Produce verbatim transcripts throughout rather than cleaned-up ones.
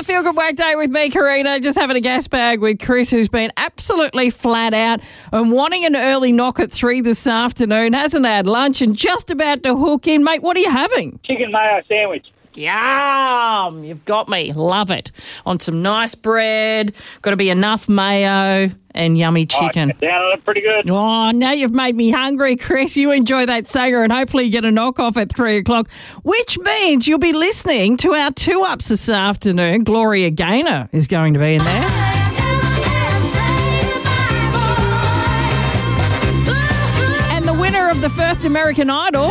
Feel Good Workday with me, Karina. Just having a gas bag with Chris, who's been absolutely flat out and wanting an early knock at three this afternoon. Hasn't had lunch and just about to hook in. Mate, what are you having? Chicken mayo sandwich. Yum! You've got me. Love it. On some nice bread. Got to be enough mayo and yummy chicken. Oh, down on it pretty good. Oh, now you've made me hungry, Chris. You enjoy that saga and hopefully you get a knock-off at three o'clock, which means you'll be listening to our two-ups this afternoon. Gloria Gaynor is going to be in there. And the winner of the first American Idol...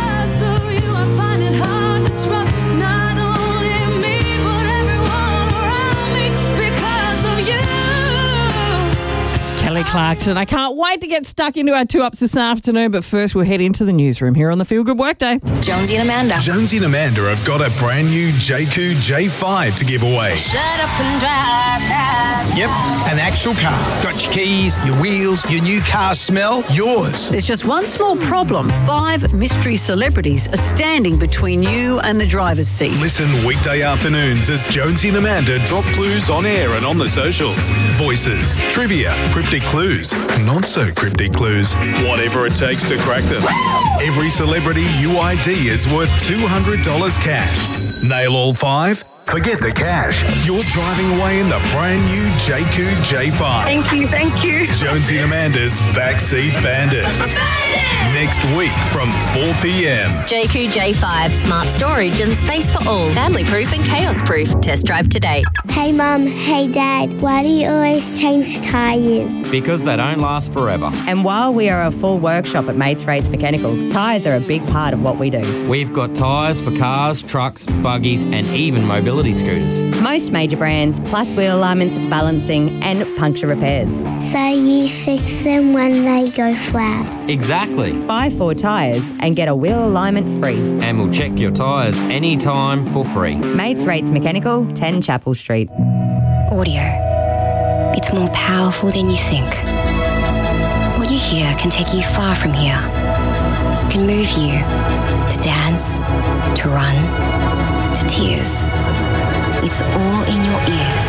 Kelly Clarkson. I can't wait to get stuck into our two-ups this afternoon, but first we'll head into the newsroom here on the Feel Good Workday. Jonesy and Amanda. Jonesy and Amanda have got a brand new J Q J five to give away. Shut up and drive, drive. Yep, an actual car. Got your keys, your wheels, your new car smell, yours. There's just one small problem. Five mystery celebrities are standing between you and the driver's seat. Listen weekday afternoons as Jonesy and Amanda drop clues on air and on the socials. Voices, trivia, cryptic clues, not so cryptic clues, whatever it takes to crack them. Every celebrity U I D is worth two hundred dollars cash. Nail all five? Forget the cash. You're driving away in the brand new J Q J five. Thank you, thank you. Jonesy and Amanda's Backseat Bandit. Next week from four p.m. J Q J five, smart storage and space for all. Family proof and chaos proof. Test drive today. Hey Mum, hey Dad, why do you always change tyres? Because they don't last forever. And while we are a full workshop at Mates Rates Mechanical, tyres are a big part of what we do. We've got tyres for cars, trucks, buggies and even mobility scooters. Most major brands, plus wheel alignments, balancing and puncture repairs. So you fix them when they go flat? Exactly. Buy four tyres and get a wheel alignment free. And we'll check your tyres anytime for free. Mates Rates Mechanical, ten Chapel Street. Audio. It's more powerful than you think. What you hear can take you far from here. It can move you to dance, to run, to tears. It's all in your ears.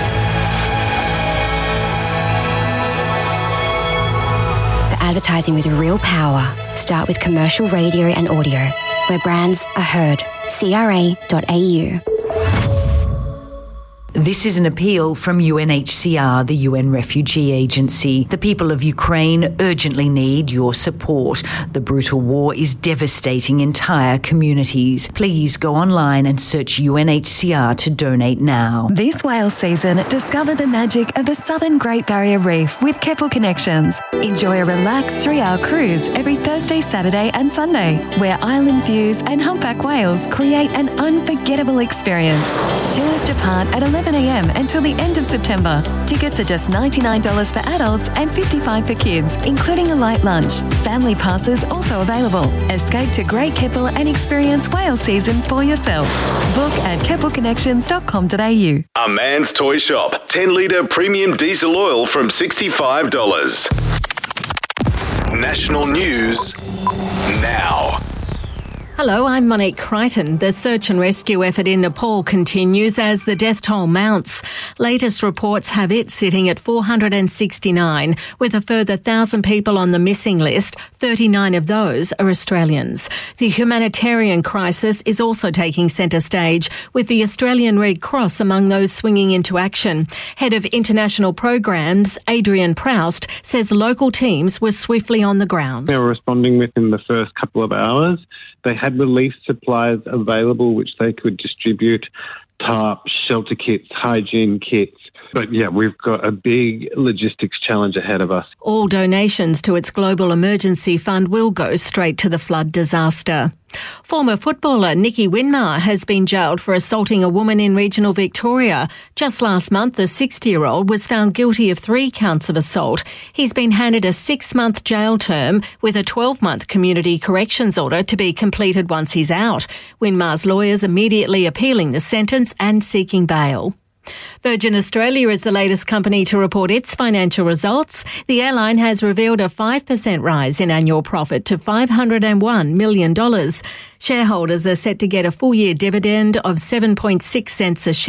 For advertising with real power, start with commercial radio and audio, where brands are heard. C R A dot A U. This is an appeal from U N H C R, the U N Refugee Agency. The people of Ukraine urgently need your support. The brutal war is devastating entire communities. Please go online and search U N H C R to donate now. This whale season, discover the magic of the Southern Great Barrier Reef with Keppel Connections. Enjoy a relaxed three-hour cruise every Thursday, Saturday and Sunday, where island views and humpback whales create an unforgettable experience. Tours depart at eleven a.m. until the end of September. Tickets are just ninety-nine dollars for adults and fifty-five dollars for kids, including a light lunch. Family passes also available. Escape to Great Keppel and experience whale season for yourself. Book at keppel connections dot com dot a u. A Man's Toy Shop. ten litre premium diesel oil from sixty-five dollars. National news now. Hello, I'm Monique Crichton. The search and rescue effort in Nepal continues as the death toll mounts. Latest reports have it sitting at four hundred sixty-nine, with a further one thousand people on the missing list. thirty-nine of those are Australians. The humanitarian crisis is also taking centre stage, with the Australian Red Cross among those swinging into action. Head of International Programs, Adrian Proust, says local teams were swiftly on the ground. They were responding within the first couple of hours. They had relief supplies available which they could distribute, tarps, shelter kits, hygiene kits. But yeah, we've got a big logistics challenge ahead of us. All donations to its Global Emergency Fund will go straight to the flood disaster. Former footballer Nicky Winmar has been jailed for assaulting a woman in regional Victoria. Just last month, the sixty-year-old was found guilty of three counts of assault. He's been handed a six-month jail term with a twelve-month community corrections order to be completed once he's out. Winmar's lawyers immediately appealing the sentence and seeking bail. Virgin Australia is the latest company to report its financial results. The airline has revealed a five percent rise in annual profit to five hundred one million dollars. Shareholders are set to get a full-year dividend of seven point six cents a share.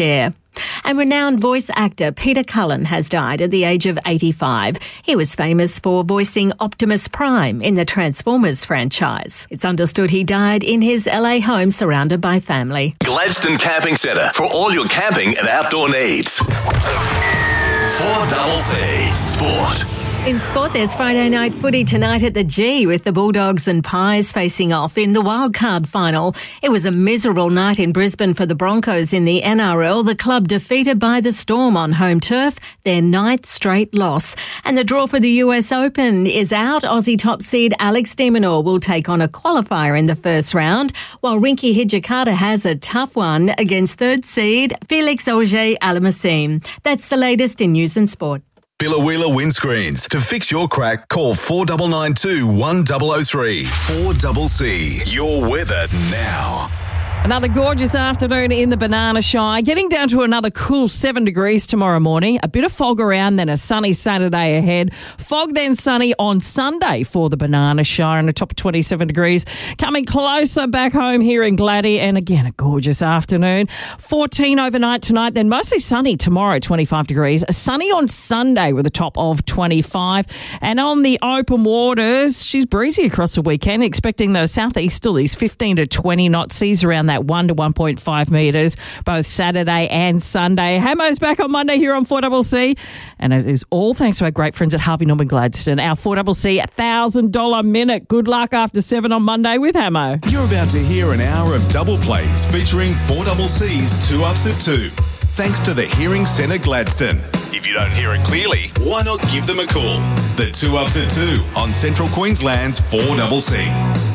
And renowned voice actor Peter Cullen has died at the age of eighty-five. He was famous for voicing Optimus Prime in the Transformers franchise. It's understood he died in his L A home surrounded by family. Gladstone Camping Centre for all your camping and outdoor needs. four C Sport. In sport, there's Friday night footy tonight at the G with the Bulldogs and Pies facing off in the wildcard final. It was a miserable night in Brisbane for the Broncos in the N R L. The club defeated by the Storm on home turf, their ninth straight loss. And the draw for the U S Open is out. Aussie top seed Alex de Minaur will take on a qualifier in the first round, while Rinky Hijikata has a tough one against third seed Felix Auger-Aliassime. That's the latest in news and sport. Biloela Windscreens. To fix your crack, call four nine nine two, one zero zero three. four C C. Your weather now. Another gorgeous afternoon in the Banana Shire. Getting down to another cool seven degrees tomorrow morning. A bit of fog around, then a sunny Saturday ahead. Fog, then sunny on Sunday for the Banana Shire and a top of twenty-seven degrees. Coming closer back home here in Gladdy. And again, a gorgeous afternoon. fourteen overnight tonight, then mostly sunny tomorrow, twenty-five degrees. Sunny on Sunday with a top of twenty-five. And on the open waters, she's breezy across the weekend. Expecting those southeasterlies, fifteen to twenty knots. Seas around that one to one point five metres, both Saturday and Sunday. Hamo's back on Monday here on four C C, and it is all thanks to our great friends at Harvey Norman Gladstone. Our four C C one thousand dollars minute. Good luck after seven on Monday with Hamo. You're about to hear an hour of double plays featuring four C C's Two Ups at Two. Thanks to the Hearing Centre Gladstone. If you don't hear it clearly, why not give them a call? The Two Ups at Two on Central Queensland's four C C.